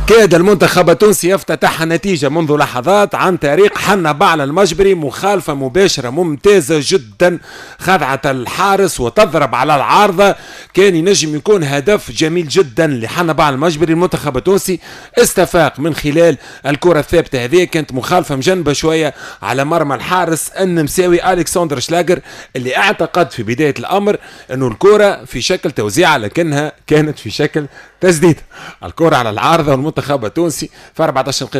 كاد المنتخب التونسي يفتتح نتيجة منذ لحظات عن طريق حنا بعل المجبري، مخالفة مباشرة ممتازة جدا خدعة الحارس وتضرب على العارضة. كان ينجم يكون هدف جميل جدا لحنا بعل المجبري. المنتخب التونسي استفاق من خلال الكرة الثابتة هذه، كانت مخالفة مجنبة شوية على مرمى الحارس النمساوي ألكسندر شلاجر، اللي اعتقد في بداية الأمر أنه الكرة في شكل توزيع لكنها كانت في شكل تسديد. الكرة على العارضة والمنتخب التونسي في 14 دقيقة